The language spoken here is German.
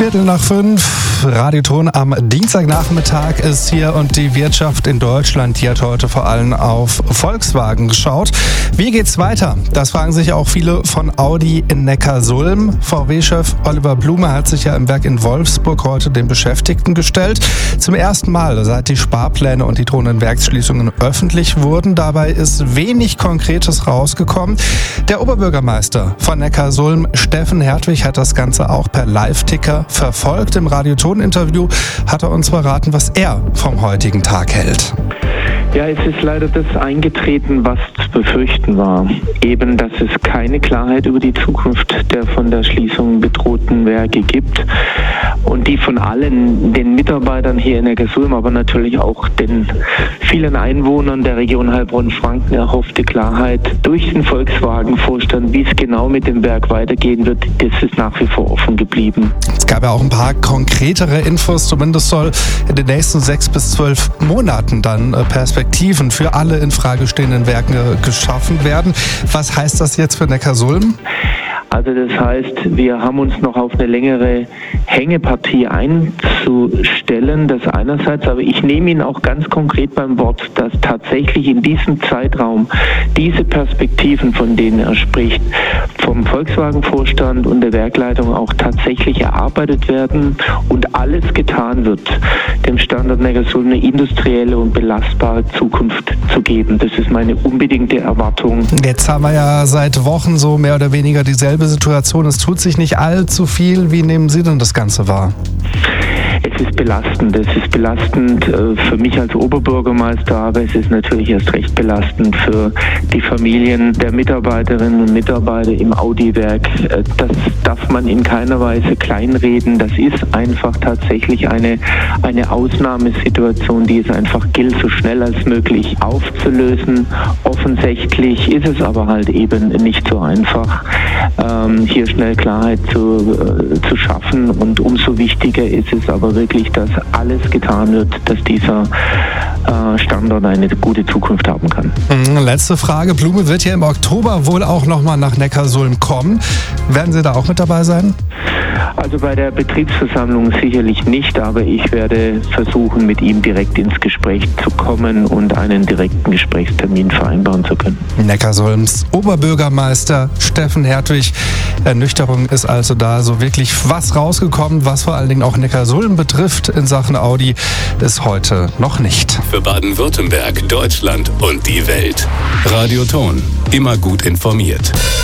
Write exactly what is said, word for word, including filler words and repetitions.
Viertel nach fünf, Radioton am Dienstagnachmittag ist hier und die Wirtschaft in Deutschland, die hat heute vor allem auf Volkswagen geschaut. Wie geht's weiter? Das fragen sich auch viele von Audi in Neckarsulm. V W-Chef Oliver Blume hat sich ja im Werk in Wolfsburg heute den Beschäftigten gestellt. Zum ersten Mal, seit die Sparpläne und die drohenden Werksschließungen öffentlich wurden. Dabei ist wenig Konkretes rausgekommen. Der Oberbürgermeister von Neckarsulm, Steffen Hertwig, hat das Ganze auch per Live-Ticker verfolgt. Im Radioton-Interview hat er uns verraten, was er vom heutigen Tag hält. Ja, es ist leider das eingetreten, was zu befürchten war. Eben, dass es keine Klarheit über die Zukunft der von der Schließung bedrohten Werke gibt und die von allen, den Mitarbeitern hier in Neckarsulm, aber natürlich auch den vielen Einwohnern der Region Heilbronn-Franken erhoffte Klarheit durch den Volkswagen-Vorstand, wie es genau mit dem Werk weitergehen wird, das ist nach wie vor offen geblieben. Es gab ja auch ein paar konkretere Infos, zumindest soll in den nächsten sechs bis zwölf Monaten dann Perspektiven für alle in Frage stehenden Werke geschaffen werden. Was heißt das jetzt für Neckarsulm? Also das heißt, wir haben uns noch auf eine längere Hängepartie einzustellen, das einerseits, aber ich nehme ihn auch ganz konkret beim Wort, dass tatsächlich in diesem Zeitraum diese Perspektiven, von denen er spricht, vom Volkswagen-Vorstand und der Werkleitung auch tatsächlich erarbeitet werden und alles getan wird, dem Standort Neckarsulm eine industrielle und belastbare Zukunft zu geben. Das ist meine unbedingte Erwartung. Jetzt haben wir ja seit Wochen so mehr oder weniger dieselbe Situation. Es tut sich nicht allzu viel. Wie nehmen Sie denn das Ganze wahr? Es ist belastend. Es ist belastend für mich als Oberbürgermeister, aber es ist natürlich erst recht belastend für die Familien der Mitarbeiterinnen und Mitarbeiter im Audi-Werk. Das darf man in keiner Weise kleinreden. Das ist einfach tatsächlich eine, eine Ausnahmesituation, die es einfach gilt, so schnell als möglich aufzulösen. Offensichtlich ist es aber halt eben nicht so einfach, hier schnell Klarheit zu, zu schaffen. Und umso wichtiger ist es aber wirklich, dass alles getan wird, dass dieser äh, Standort eine gute Zukunft haben kann. Letzte Frage. Blume wird ja im Oktober wohl auch nochmal nach Neckarsulm kommen. Werden Sie da auch mit dabei sein? Also bei der Betriebsversammlung sicherlich nicht, aber ich werde versuchen, mit ihm direkt ins Gespräch zu kommen und einen direkten Gesprächstermin vereinbaren zu können. Neckarsulms Oberbürgermeister Steffen Hertwig. Ernüchterung ist also da. So wirklich was rausgekommen, was vor allen Dingen auch Neckarsulm betrifft in Sachen Audi, ist heute noch nicht. Für Baden-Württemberg, Deutschland und die Welt. Radioton. Immer gut informiert.